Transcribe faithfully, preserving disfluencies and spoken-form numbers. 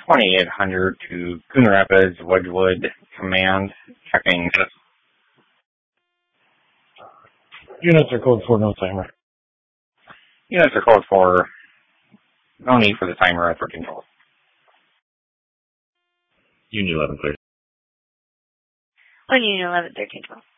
twenty-eight hundred to Coon Rapids, Wedgwood, command, checking. Units are code for no timer. Units are code for no need for the timer at thirteen twelve. Union eleven, clear. On Union eleven, thirteen twelve.